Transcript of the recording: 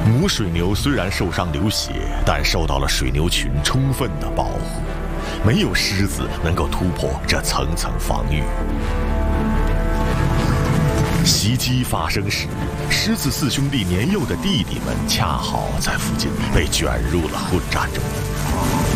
母水牛虽然受伤流血，但受到了水牛群充分的保护，没有狮子能够突破这层层防御。袭击发生时，狮子四兄弟年幼的弟弟们恰好在附近，被卷入了混战中。